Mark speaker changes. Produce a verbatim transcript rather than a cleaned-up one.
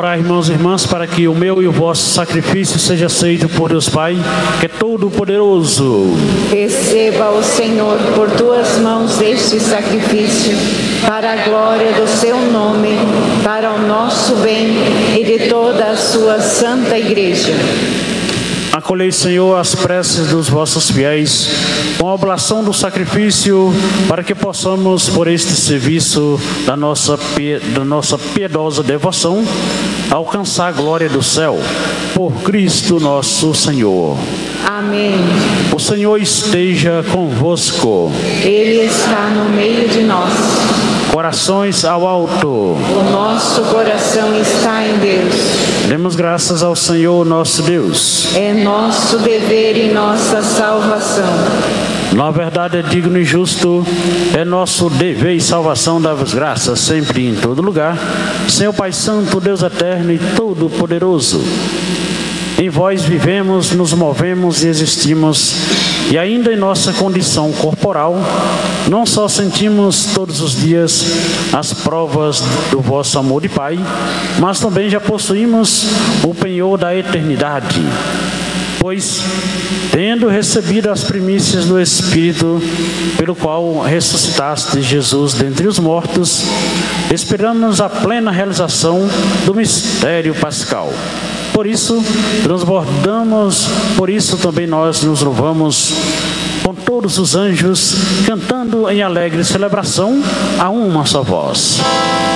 Speaker 1: orar, irmãos e irmãs, para que o meu e o vosso sacrifício seja aceito por Deus Pai, que é todo-poderoso.
Speaker 2: Receba o Senhor por tuas mãos este sacrifício, para a glória do seu nome, para o nosso bem e de toda a sua santa igreja.
Speaker 1: Acolhei, Senhor, as preces dos vossos fiéis, com a oblação do sacrifício, para que possamos, por este serviço da nossa, da nossa piedosa devoção, alcançar a glória do céu, por Cristo nosso Senhor.
Speaker 2: Amém.
Speaker 1: O Senhor esteja convosco.
Speaker 2: Ele está no meio de nós.
Speaker 1: Corações ao alto.
Speaker 2: O nosso coração está em Deus.
Speaker 1: Demos graças ao Senhor nosso Deus.
Speaker 2: É nosso dever e nossa salvação.
Speaker 1: Na verdade é digno e justo, é nosso dever e salvação dar-vos graças sempre e em todo lugar, Senhor Pai Santo, Deus eterno e todo-poderoso. Em vós vivemos, nos movemos e existimos, e ainda em nossa condição corporal, não só sentimos todos os dias as provas do vosso amor de Pai, mas também já possuímos o penhor da eternidade. Pois, tendo recebido as primícias do Espírito, pelo qual ressuscitaste Jesus dentre os mortos, esperamos a plena realização do mistério pascal. Por isso, transbordamos, por isso também nós nos louvamos com todos os anjos, cantando em alegre celebração a uma só voz.